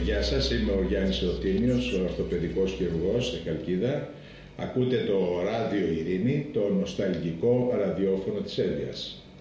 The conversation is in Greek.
Γεια σας, είμαι ο Γιάννης Εωτήμιος, ο ορθοπαιδικός χειρουργός στη Χαλκίδα. Ακούτε το Ράδιο Ειρήνη, το νοσταλγικό ραδιόφωνο της Εύβοιας.